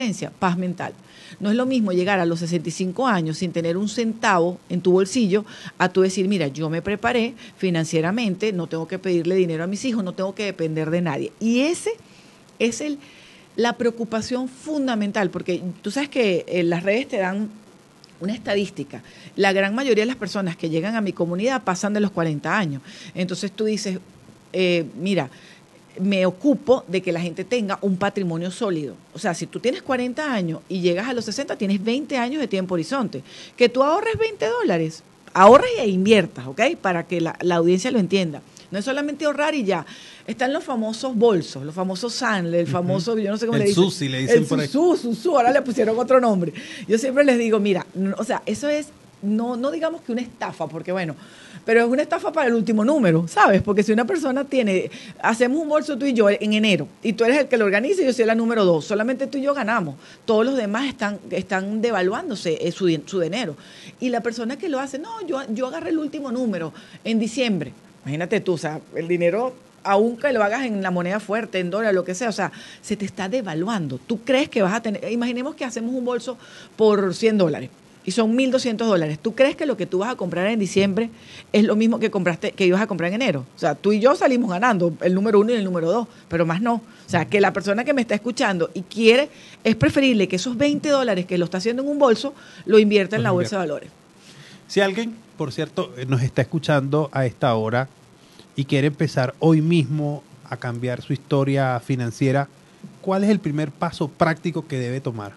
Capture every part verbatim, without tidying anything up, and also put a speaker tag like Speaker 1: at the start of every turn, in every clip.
Speaker 1: paz mental. No es lo mismo llegar a los sesenta y cinco años sin tener un centavo en tu bolsillo a tú decir, mira, yo me preparé financieramente, no tengo que pedirle dinero a mis hijos, no tengo que depender de nadie. Y ese es el, la preocupación fundamental, porque tú sabes que eh, las redes te dan una estadística. La gran mayoría de las personas que llegan a mi comunidad pasan de los cuarenta años. Entonces tú dices, eh, mira, me ocupo de que la gente tenga un patrimonio sólido. O sea, si tú tienes cuarenta años y llegas a los sesenta, tienes veinte años de tiempo horizonte. Que tú ahorres veinte dólares, ahorres e inviertas, ¿ok? Para que la, la audiencia lo entienda. No es solamente ahorrar y ya. Están los famosos bolsos, los famosos Sandler, el famoso, uh-huh. yo no sé cómo
Speaker 2: el
Speaker 1: le dicen.
Speaker 2: Susi, le dicen el por ahí.
Speaker 1: Susu, Susu, ahora le pusieron otro nombre. Yo siempre les digo, mira, no, o sea, eso es, no, no digamos que una estafa, porque bueno, pero es una estafa para el último número, ¿sabes? Porque si una persona tiene, hacemos un bolso tú y yo en enero, y tú eres el que lo organiza y yo soy la número dos, solamente tú y yo ganamos. Todos los demás están, están devaluándose eh, su, su dinero. Y la persona que lo hace, no, yo, yo agarré el último número en diciembre. Imagínate tú, o sea, el dinero, aunque lo hagas en la moneda fuerte, en dólar, lo que sea, o sea, se te está devaluando. Tú crees que vas a tener, imaginemos que hacemos un bolso por cien dólares y son mil doscientos dólares. ¿Tú crees que lo que tú vas a comprar en diciembre es lo mismo que compraste, que ibas a comprar en enero? O sea, tú y yo salimos ganando el número uno y el número dos, pero más no. O sea, que la persona que me está escuchando y quiere, es preferible que esos veinte dólares que lo está haciendo en un bolso, lo invierta en la bolsa de valores.
Speaker 2: Si alguien, por cierto, nos está escuchando a esta hora y quiere empezar hoy mismo a cambiar su historia financiera, ¿cuál es el primer paso práctico que debe tomar?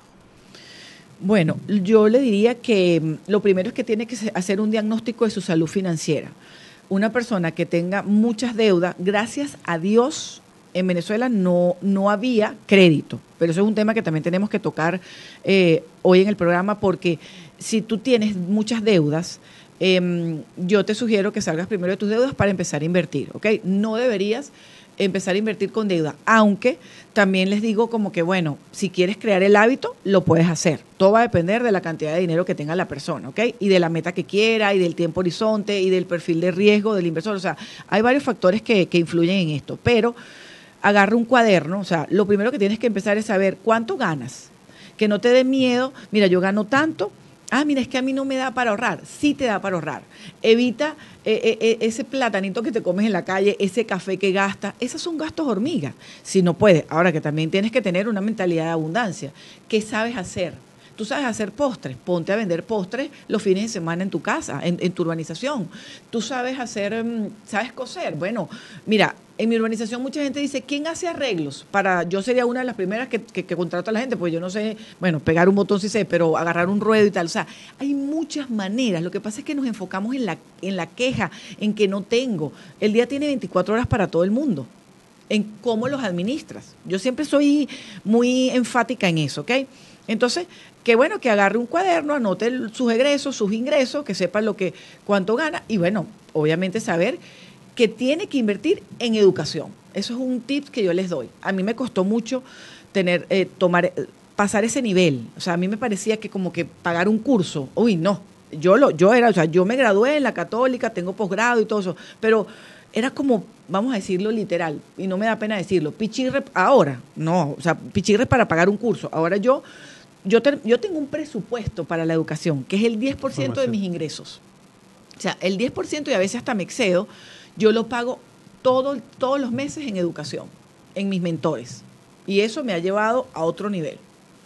Speaker 1: Bueno, yo le diría que lo primero es que tiene que hacer un diagnóstico de su salud financiera. Una persona que tenga muchas deudas, gracias a Dios, en Venezuela no, no había crédito, pero eso es un tema que también tenemos que tocar eh, hoy en el programa, porque si tú tienes muchas deudas, eh, yo te sugiero que salgas primero de tus deudas para empezar a invertir, ¿ok? No deberías empezar a invertir con deuda, aunque también les digo como que, bueno, si quieres crear el hábito, lo puedes hacer. Todo va a depender de la cantidad de dinero que tenga la persona, ¿ok? Y de la meta que quiera, y del tiempo horizonte, y del perfil de riesgo del inversor. O sea, hay varios factores que, que influyen en esto, pero agarra un cuaderno. O sea, lo primero que tienes que empezar es saber cuánto ganas, que no te dé miedo. Mira, yo gano tanto. Ah, mira, es que a mí no me da para ahorrar. Sí te da para ahorrar. Evita eh, eh, ese platanito que te comes en la calle, ese café que gastas. Esos son gastos hormigas. Si no puedes. Ahora que también tienes que tener una mentalidad de abundancia. ¿Qué sabes hacer? Tú sabes hacer postres, ponte a vender postres los fines de semana en tu casa, en, en tu urbanización. Tú sabes hacer, sabes coser. Bueno, mira, en mi urbanización mucha gente dice, ¿quién hace arreglos? Para, yo sería una de las primeras que, que, que contrato a la gente, pues yo no sé, bueno, pegar un botón sí sé, pero agarrar un ruedo y tal. O sea, hay muchas maneras. Lo que pasa es que nos enfocamos en la, en la queja, en que no tengo. El día tiene veinticuatro horas para todo el mundo. En cómo los administras. Yo siempre soy muy enfática en eso, ¿ok? Entonces, qué bueno que agarre un cuaderno, anote el, sus egresos, sus ingresos, que sepa lo que, cuánto gana y bueno, obviamente saber que tiene que invertir en educación. Eso es un tip que yo les doy. A mí me costó mucho tener, eh, tomar, eh, pasar ese nivel. O sea, a mí me parecía que como que pagar un curso, uy, no, yo lo, yo era, o sea, yo me gradué en la Católica, tengo posgrado y todo eso, pero era como, vamos a decirlo literal, y no me da pena decirlo, pichirre ahora, no, o sea, pichirre para pagar un curso. Ahora yo Yo, te, yo tengo un presupuesto para la educación, que es el diez por ciento de mis ingresos. O sea, el diez por ciento y a veces hasta me excedo, yo lo pago todo, todos los meses en educación, en mis mentores. Y eso me ha llevado a otro nivel.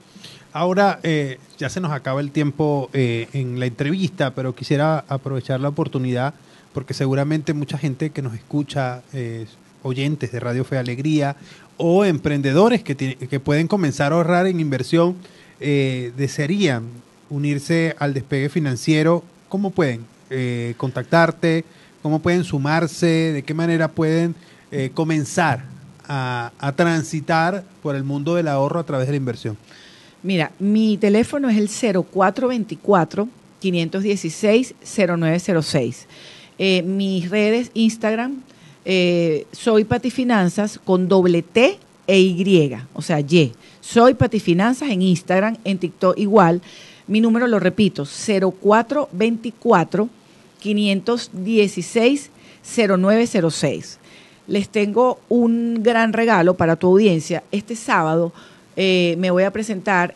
Speaker 2: Ahora, eh, ya se nos acaba el tiempo eh, en la entrevista, pero quisiera aprovechar la oportunidad, porque seguramente mucha gente que nos escucha, eh, oyentes de Radio Fe y Alegría, o emprendedores que, tiene, que pueden comenzar a ahorrar en inversión, Eh, desearían unirse al despegue financiero. ¿Cómo pueden eh, contactarte? ¿Cómo pueden sumarse? ¿De qué manera pueden eh, comenzar a, a transitar por el mundo del ahorro a través de la inversión?
Speaker 1: Mira, mi teléfono es el cero cuatro veinticuatro, quinientos dieciséis, cero nueve cero seis. Eh, mis redes, Instagram, eh, soy Patifinanzas con doble T e Y, o sea, Y. Soy Patifinanzas en Instagram, en TikTok igual. Mi número lo repito, cero cuatro veinticuatro, quinientos dieciséis, cero nueve cero seis. Les tengo un gran regalo para tu audiencia. Este sábado eh, me voy a presentar